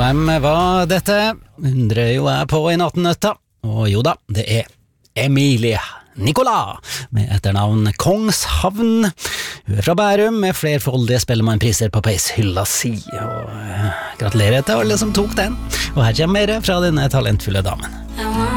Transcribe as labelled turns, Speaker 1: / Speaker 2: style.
Speaker 1: Hvem var dette? Undrer jo jeg på i nattnøtta. Og jo da, det Emilie Nicolas, med etternavn Kongshavn. Hun fra Bærum, med flerfoldige spellemannpriser på peishylla si. Og gratulerer til alle som tok den. Og her kommer mer fra denne talentfulle damen.